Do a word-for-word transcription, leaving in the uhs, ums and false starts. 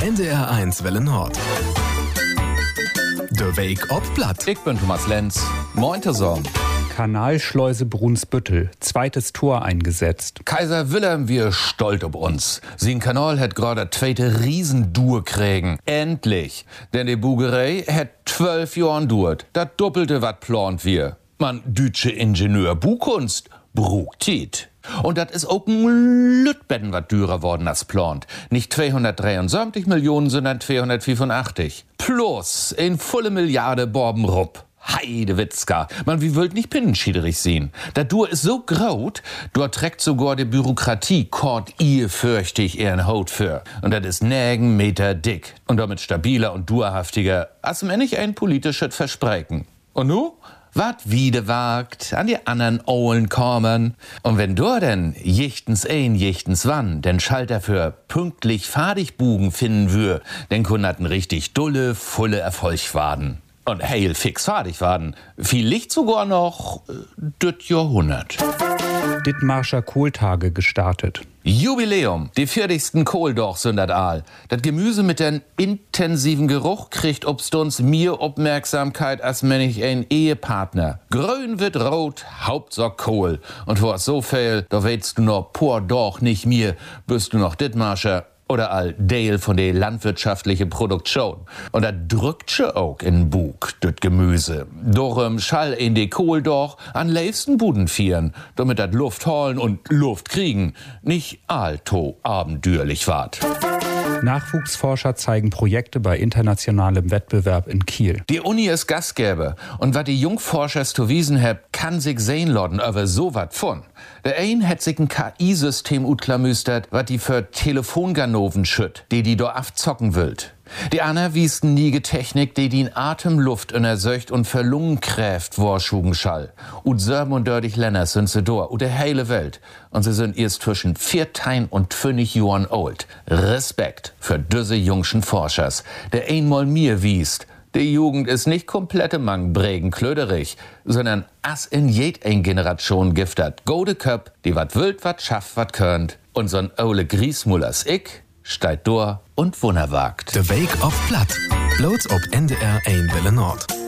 N D R eins Welle Nord. De Weg ob Blatt. Ich bin Thomas Lenz. Moin zusammen. Kanalschleuse Brunsbüttel, zweites Tor eingesetzt. Kaiser Wilhelm, wir stolz ob uns. Sein Kanal hat gerade zweite Riesendur kriegen. Endlich. Denn die Bugerei hat zwölf Jahren dauert. Das doppelte wat plant wir. Man, dütsche Ingenieur Buchkunst, brugt. Und das ist auch ein Lütbetten wat dürer worden als plant. Nicht zweihundertdreiundsiebzig Millionen, sondern zweihundertfünfundachtzig. Plus in volle Milliarde Borbenrupp. Heidewitzka. Man, wie wollt nicht pinnenschiederig sehen. Der Dur ist so graut, dort trägt sogar die Bürokratie kort ihr fürchte ich ihren Haut für. Und das ist nägen Meter dick. Und damit stabiler und durhaftiger, als wenn ich ein politisches Versprechen. Und nu? Wat wieder wagt, an die anderen Ohlen kommen. Und wenn du denn jichtens ein, jichtens wann, den Schalter für pünktlich Fadigbugen finden wür, dann kunnaten richtig dulle, volle Erfolg waden. Und heil fix fadig waden. Vielleicht sogar noch äh, das Jahrhundert. Dithmarscher Kohltage gestartet. Jubiläum, die vierzigsten Kohldorf sind das Aal. Das Gemüse mit dem intensiven Geruch kriegt obstons mir Aufmerksamkeit als wenn ich ein Ehepartner. Grün wird rot, Hauptsache Kohl. Und vor so viel, da weißt du noch pur doch nicht mir, bist du noch Dithmarscher. Oder all Dale von der landwirtschaftlichen Produktion. Und da drückt sche auch in Bug, das Gemüse. Darum schall in die Kohl doch an liebsten Buden fieren, damit dat Luft holen und Luft kriegen nicht allto abenteuerlich ward. Nachwuchsforscher zeigen Projekte bei internationalem Wettbewerb in Kiel. Die Uni ist Gastgeber und wat die Jungforscher zu wiesen heb, kann sich sehen lassen, aber so wat von. Der ein hat sich ein K I-System utklamüstert, wat die für Telefonganoven schütt, die die do afzocken willt. Die Anna wies nie Technik, die die in Atemluft unersöcht und für Lungenkräft vorschugen schall. Und Serben und dördig Länder sind sie dort, und der heile Welt. Und sie sind erst zwischen vierzehn und fünf Jahren alt. Respekt für diese jungschen Forschers, der einmal mir wiest. Die Jugend ist nicht komplette Mangbrägen klöderig, sondern as in jed ein Generation giftet. Gode Köp, die wat wild, wat schafft, wat könnt. Und so'n ole Griesmullers ich steigt durch und wunderwagt. De Weg ob Blatt. Bloß ob N D R eins Welle Nord.